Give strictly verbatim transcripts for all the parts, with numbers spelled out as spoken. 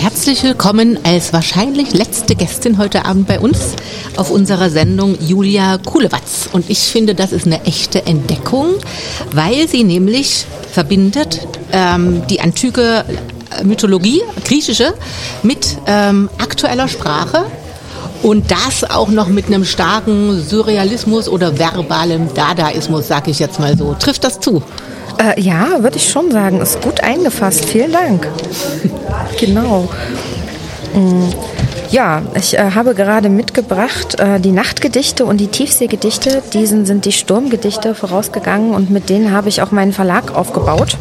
Herzlich willkommen als wahrscheinlich letzte Gästin heute Abend bei uns auf unserer Sendung Julia Kulewatz. Und ich finde, das ist eine echte Entdeckung, weil sie nämlich verbindet ähm, die antike Mythologie, griechische, mit ähm, aktueller Sprache. Und das auch noch mit einem starken Surrealismus oder verbalem Dadaismus, sag ich jetzt mal so. Trifft das zu? Äh, ja, würde ich schon sagen. Ist gut eingefasst. Vielen Dank. Genau. Ja, ich äh, habe gerade mitgebracht äh, die Nachtgedichte und die Tiefseegedichte. Diesen sind die Sturmgedichte vorausgegangen und mit denen habe ich auch meinen Verlag aufgebaut.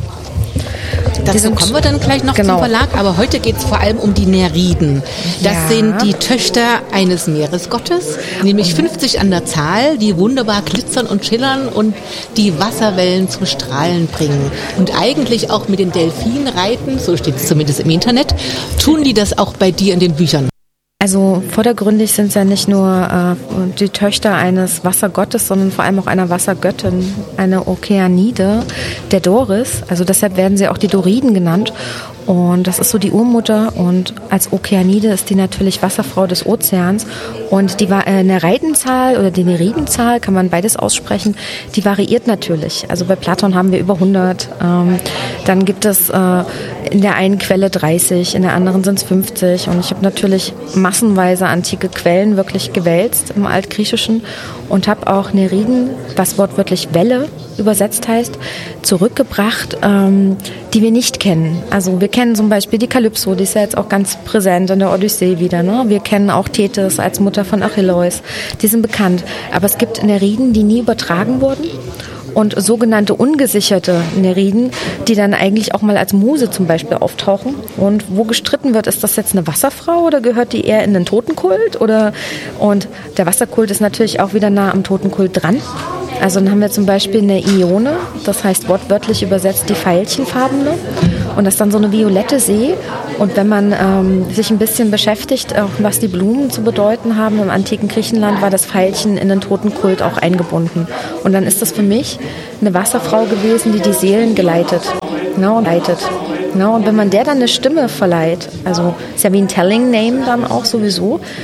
Dazu kommen wir dann gleich noch genau. zum Verlag, aber heute geht es vor allem um die Nereiden. Das ja. sind die Töchter eines Meeresgottes, nämlich fünfzig an der Zahl, die wunderbar glitzern und schillern und die Wasserwellen zum Strahlen bringen. Und eigentlich auch mit den Delfinen reiten, so steht es zumindest im Internet, tun die das auch bei dir in den Büchern? Also vordergründig sind es ja nicht nur äh, die Töchter eines Wassergottes, sondern vor allem auch einer Wassergöttin, eine Okeanide, der Doris. Also deshalb werden sie auch die Doriden genannt. Und das ist so die Urmutter und als Okeanide ist die natürlich Wasserfrau des Ozeans. Und die äh, Nereidenzahl oder die Neridenzahl, kann man beides aussprechen, die variiert natürlich. Also bei Platon haben wir über hundert. Ähm, dann gibt es äh, in der einen Quelle dreißig, in der anderen sind es fünfzig. Und ich habe natürlich massenweise antike Quellen wirklich gewälzt im Altgriechischen und habe auch Nereiden, was wortwörtlich Welle übersetzt heißt, zurückgebracht, ähm, die wir nicht kennen. Also wir kennen zum Beispiel die Kalypso, die ist ja jetzt auch ganz präsent in der Odyssee wieder. Ne? Wir kennen auch Thetis als Mutter von Achilleus. Die sind bekannt. Aber es gibt Nereiden, die nie übertragen wurden. Und sogenannte ungesicherte Nereiden, die dann eigentlich auch mal als Muse zum Beispiel auftauchen. Und wo gestritten wird, ist das jetzt eine Wasserfrau oder gehört die eher in den Totenkult? Oder? Und der Wasserkult ist natürlich auch wieder nah am Totenkult dran. Also dann haben wir zum Beispiel eine Ione, das heißt wortwörtlich übersetzt die veilchenfarbene. Und das ist dann so eine violette See. Und wenn man ähm, sich ein bisschen beschäftigt, auch was die Blumen zu bedeuten haben, im antiken Griechenland war das Veilchen in den Totenkult auch eingebunden. Und dann ist das für mich eine Wasserfrau gewesen, die die Seelen geleitet. Genau, leitet. Genau, und wenn man der dann eine Stimme verleiht, also ist ja wie ein Telling Name dann auch sowieso,